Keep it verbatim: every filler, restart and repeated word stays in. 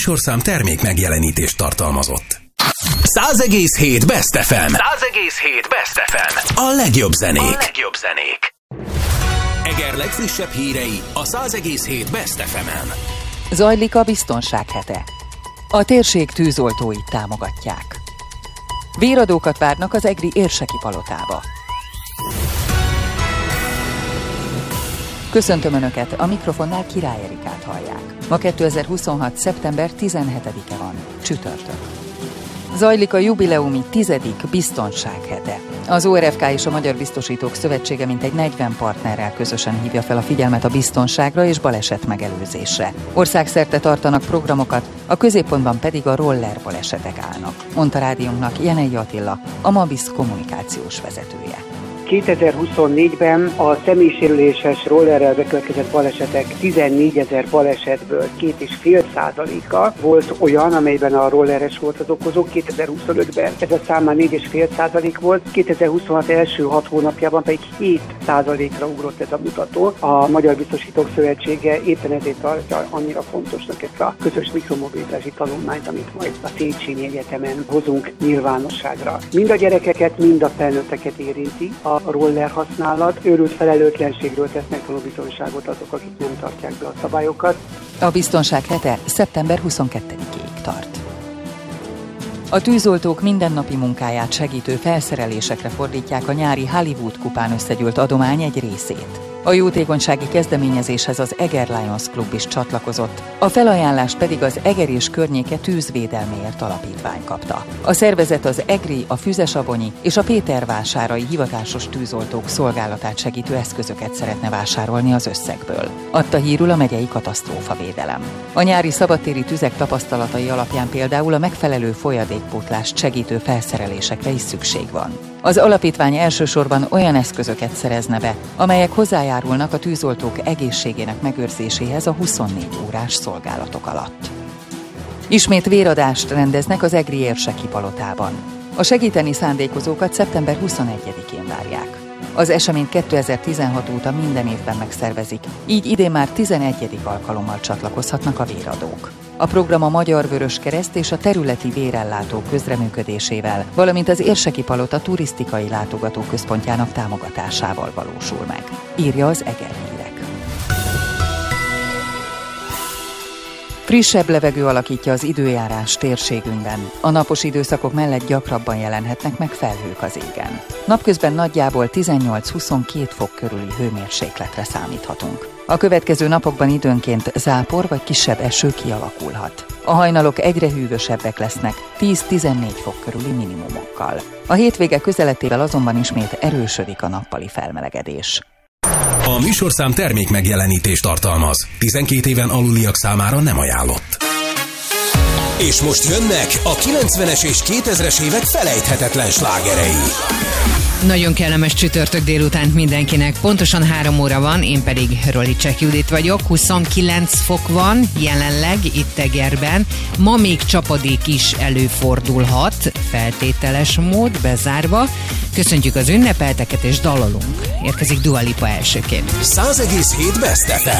műsorszám termék megjelenítést tartalmazott. száz egész hét Best ef em. száz egész hét Best ef em. A legjobb zenék. A legjobb zenék. Eger legfrissebb hírei a száz egész hét Best ef emen. Zajlik a biztonság hete. A térség tűzoltóit támogatják. Véradókat várnak az egri érseki palotába. Köszöntöm Önöket, a mikrofonnál Király Erikát hallják. Ma kétezer-huszonhat. szeptember tizenhetedike van, csütörtök. Zajlik a jubileumi tizedik biztonsághete. Az o er ef ká és a Magyar Biztosítók Szövetsége mintegy negyven partnerrel közösen hívja fel a figyelmet a biztonságra és baleset megelőzésre. Országszerte tartanak programokat, a középpontban pedig a roller balesetek állnak, mondta rádiónknak Jenei Attila, a Mabisz kommunikációs vezetője. kétezer-huszonnégyben a személysérüléses rollerrel bekövetkezett balesetek tizennégyezer balesetből két és fél százaléka volt olyan, amelyben a rolleres volt az okozó. kétezer-huszonötben ez a szám már négy és fél százalék volt, kétezer-huszonhat első hat hónapjában pedig hét százalékra ugrott ez a mutató. A Magyar Biztosítók Szövetsége éppen ezért tartja annyira fontosnak ezt a közös mikromobilitási tanulmányt, amit majd a Széchenyi Egyetemen hozunk nyilvánosságra. Mind a gyerekeket, mind a felnőtteket érinti a a roller használat. Őrült felelőtlenségről tesznek tanúbizonyságot azok, akik nem tartják be a szabályokat. A biztonság hete szeptember huszonkettedikéig tart. A tűzoltók mindennapi munkáját segítő felszerelésekre fordítják a nyári Hollywood kupán összegyűlt adomány egy részét. A jótékonysági kezdeményezéshez az Eger Lions Klub is csatlakozott, a felajánlást pedig az Eger és környéke tűzvédelméért alapítvány kapta. A szervezet az egri, a füzesabonyi és a pétervásárai hivatásos tűzoltók szolgálatát segítő eszközöket szeretne vásárolni az összegből, adta hírül a megyei katasztrófavédelem. A nyári szabadtéri tüzek tapasztalatai alapján például a megfelelő folyadékpótlást segítő felszerelésekre is szükség van. Az alapítvány elsősorban olyan eszközöket szerezne be, amelyek hozzájárulnak a tűzoltók egészségének megőrzéséhez a huszonnégy órás szolgálatok alatt. Ismét véradást rendeznek az egri érseki palotában. A segíteni szándékozókat szeptember huszonegyedikén várják. Az eseményt kétezer-tizenhat óta minden évben megszervezik, így idén már tizenegyedik alkalommal csatlakozhatnak a véradók. A program a Magyar Vöröskereszt és a területi vérellátó közreműködésével, valamint az érseki palota turisztikai látogatóközpontjának támogatásával valósul meg, írja az Eger Hírek. Frissebb levegő alakítja az időjárás térségünkben. A napos időszakok mellett gyakrabban jelenhetnek meg felhők az égen. Napközben nagyjából tizennyolc-huszonkét fok körüli hőmérsékletre számíthatunk. A következő napokban időnként zápor vagy kisebb eső kialakulhat. A hajnalok egyre hűvösebbek lesznek, tíz-tizennégy fok körüli minimumokkal. A hétvége közeletével azonban ismét erősödik a nappali felmelegedés. A műsorszám termék megjelenítést tartalmaz. tizenkét éven aluliak számára nem ajánlott. És most jönnek a kilencvenes és kétezres évek felejthetetlen slágerei. Nagyon kellemes csütörtök délutánt mindenkinek. Pontosan három óra van, én pedig Rolicsek Judit vagyok. huszonkilenc fok van jelenleg itt Egerben. Ma még csapadék is előfordulhat, feltételes mód, bezárva. Köszöntjük az ünnepelteket és dalolunk. Érkezik Dua Lipa elsőként. száz egész hét Best ef em.